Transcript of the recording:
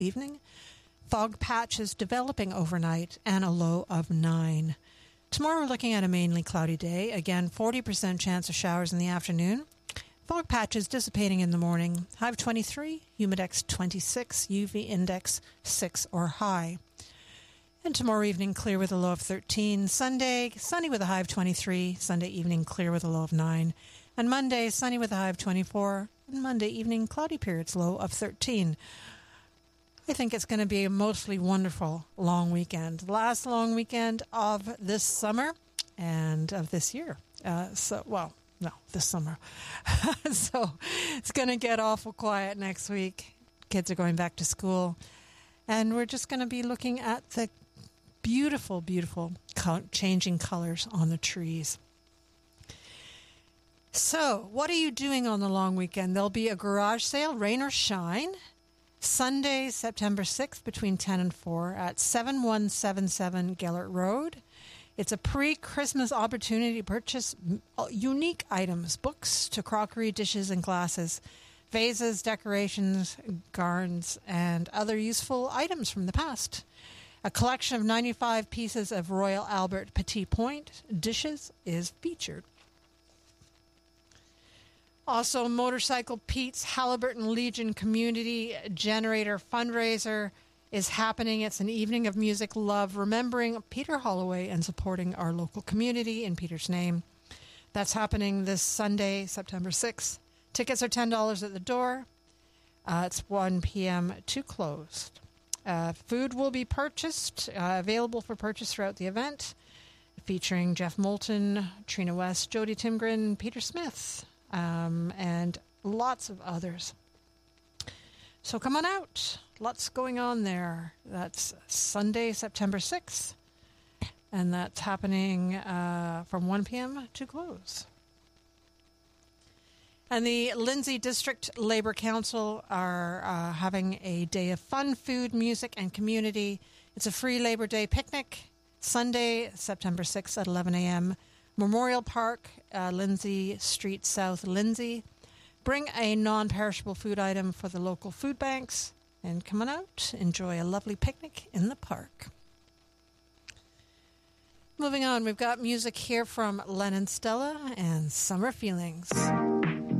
evening. Fog patches developing overnight and a low of 9. Tomorrow we're looking at a mainly cloudy day. Again, 40% chance of showers in the afternoon. Fog patches dissipating in the morning. High of 23, humidex 26, UV index 6 or high. And tomorrow evening, clear with a low of 13. Sunday, sunny with a high of 23. Sunday evening, clear with a low of 9. And Monday, sunny with a high of 24. And Monday evening, cloudy periods, low of 13. I think it's going to be a mostly wonderful long weekend. Last long weekend of this summer and of this year. This summer. So it's going to get awful quiet next week. Kids are going back to school. And we're just going to be looking at the beautiful, beautiful changing colors on the trees. So what are you doing on the long weekend? There'll be a garage sale, rain or shine, Sunday, September 6th between 10 and 4 at 7177 Gellert Road. It's a pre-Christmas opportunity to purchase unique items, books to crockery, dishes, and glasses, vases, decorations, garlands, and other useful items from the past. A collection of 95 pieces of Royal Albert Petit Point dishes is featured. Also, Motorcycle Pete's Halliburton Legion Community Generator fundraiser is happening. It's an evening of music, love, remembering Peter Holloway and supporting our local community in Peter's name. That's happening this Sunday, September 6th. Tickets are $10 at the door. It's 1 p.m. to closed. Food will be purchased, available for purchase throughout the event, featuring Jeff Moulton, Trina West, Jody Timgren, Peter Smith, and lots of others. So come on out. Lots going on there. That's Sunday, September 6th, and that's happening from 1 p.m. to close. And the Lindsay District Labour Council are having a day of fun, food, music, and community. It's a free Labour Day picnic, Sunday, September 6th at 11 a.m. Memorial Park, Lindsay Street South, Lindsay. Bring a non-perishable food item for the local food banks and come on out, enjoy a lovely picnic in the park. Moving on, we've got music here from Len and Stella and Summer Feelings.